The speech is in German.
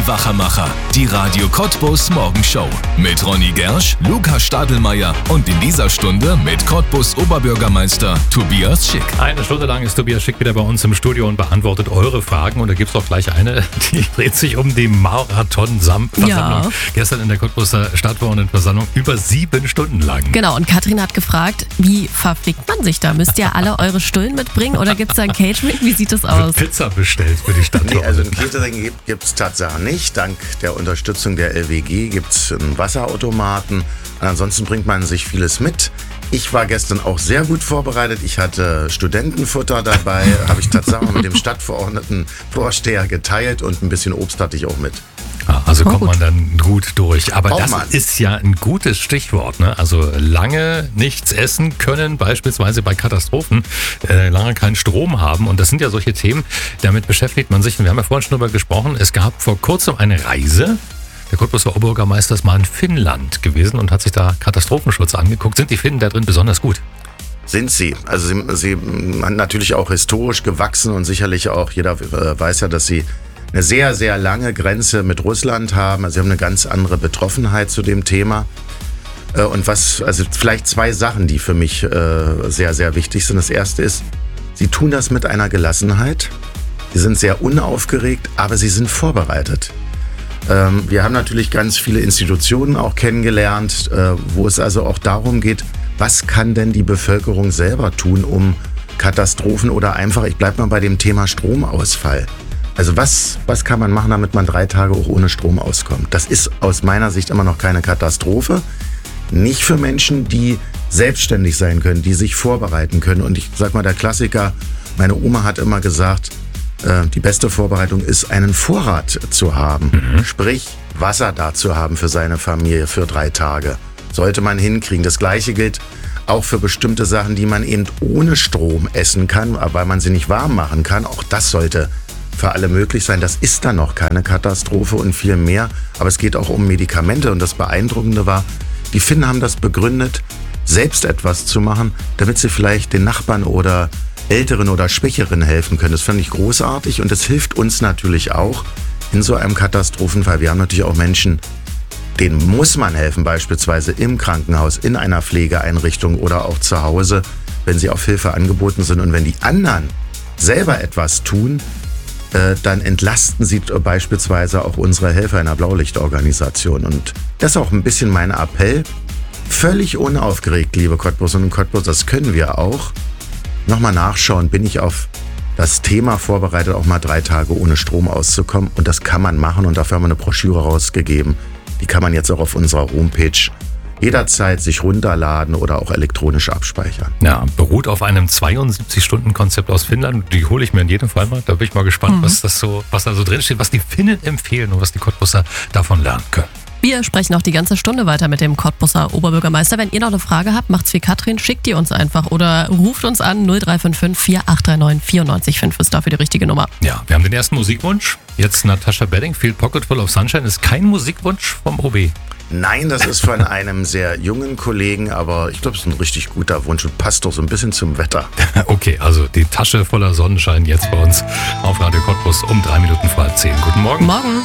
Wachamacher. Die Radio Cottbus Morgenshow. Mit Ronny Gersch, Lukas Stadelmeier und in dieser Stunde mit Cottbus Oberbürgermeister Tobias Schick. Eine Stunde lang ist Tobias Schick wieder bei uns im Studio und beantwortet eure Fragen. Und da gibt es auch gleich eine, die dreht sich um die Marathon-Versammlung. Ja. Gestern in der Cottbuser Stadtverordnetenversammlung über 7 Stunden lang. Genau, und Katrin hat gefragt, wie verpflegt man sich da? Müsst ihr alle eure Stullen mitbringen oder gibt es da ein Catering? Wie sieht das aus? Wird Pizza bestellt für die Stadtverordneten? Nee, also ein Catering gibt es tatsächlich nicht. Dank der Unterstützung der LWG gibt es einen Wasserautomaten. Und ansonsten bringt man sich vieles mit. Ich war gestern auch sehr gut vorbereitet. Ich hatte Studentenfutter dabei, habe ich tatsächlich mit dem Stadtverordnetenvorsteher geteilt und ein bisschen Obst hatte ich auch mit. Also kommt man dann gut durch. Aber Braucht das man. ist ja ein gutes Stichwort, ne? Also lange nichts essen können, beispielsweise bei Katastrophen, lange keinen Strom haben. Und das sind ja solche Themen, damit beschäftigt man sich. Und wir haben ja vorhin schon darüber gesprochen, es gab vor kurzem eine Reise. Der Cottbuser Oberbürgermeister ist mal in Finnland gewesen und hat sich da Katastrophenschutz angeguckt. Sind die Finnen da drin besonders gut? Sind sie. Also sie sind natürlich auch historisch gewachsen und sicherlich auch, jeder weiß ja, dass sie eine sehr, sehr lange Grenze mit Russland haben. Also sie haben eine ganz andere Betroffenheit zu dem Thema. Und also vielleicht 2 Sachen, die für mich sehr, sehr wichtig sind. Das erste ist, sie tun das mit einer Gelassenheit. Sie sind sehr unaufgeregt, aber sie sind vorbereitet. Wir haben natürlich ganz viele Institutionen auch kennengelernt, wo es also auch darum geht, was kann denn die Bevölkerung selber tun, um Katastrophen oder einfach, ich bleibe mal bei dem Thema Stromausfall. Also was kann man machen, damit man 3 Tage auch ohne Strom auskommt? Das ist aus meiner Sicht immer noch keine Katastrophe. Nicht für Menschen, die selbstständig sein können, die sich vorbereiten können. Und ich sag mal, der Klassiker, meine Oma hat immer gesagt, die beste Vorbereitung ist, einen Vorrat zu haben. Sprich, Wasser da zu haben für seine Familie für 3 Tage. Sollte man hinkriegen. Das Gleiche gilt auch für bestimmte Sachen, die man eben ohne Strom essen kann, weil man sie nicht warm machen kann. Auch das sollte für alle möglich sein. Das ist dann noch keine Katastrophe und viel mehr. Aber es geht auch um Medikamente. Und das Beeindruckende war, die Finnen haben das begründet, selbst etwas zu machen, damit sie vielleicht den Nachbarn oder Älteren oder Schwächeren helfen können. Das fand ich großartig und das hilft uns natürlich auch in so einem Katastrophenfall. Wir haben natürlich auch Menschen, denen muss man helfen, beispielsweise im Krankenhaus, in einer Pflegeeinrichtung oder auch zu Hause, wenn sie auf Hilfe angeboten sind. Und wenn die anderen selber etwas tun, dann entlasten sie beispielsweise auch unsere Helfer in der Blaulichtorganisation. Und das ist auch ein bisschen mein Appell. Völlig unaufgeregt, liebe Cottbus und Cottbus, das können wir auch. Nochmal nachschauen, bin ich auf das Thema vorbereitet, auch mal 3 Tage ohne Strom auszukommen. Und das kann man machen und dafür haben wir eine Broschüre rausgegeben. Die kann man jetzt auch auf unserer Homepage jederzeit sich runterladen oder auch elektronisch abspeichern. Ja, beruht auf einem 72-Stunden-Konzept aus Finnland. Die hole ich mir in jedem Fall mal. Da bin ich mal gespannt, was da so drin steht, was die Finnen empfehlen und was die Cottbuser davon lernen können. Wir sprechen noch die ganze Stunde weiter mit dem Cottbuser Oberbürgermeister. Wenn ihr noch eine Frage habt, macht's wie Katrin, schickt die uns einfach oder ruft uns an 0355 4839 94 ist dafür die richtige Nummer. Ja, wir haben den ersten Musikwunsch. Jetzt Natasha Bedingfield, Pocket Full of Sunshine. Ist kein Musikwunsch vom OB. Nein, das ist von einem sehr jungen Kollegen, aber ich glaube, es ist ein richtig guter Wunsch und passt doch so ein bisschen zum Wetter. Okay, also die Tasche voller Sonnenschein jetzt bei uns auf Radio Cottbus um 3 Minuten vor 10. Guten Morgen. Morgen.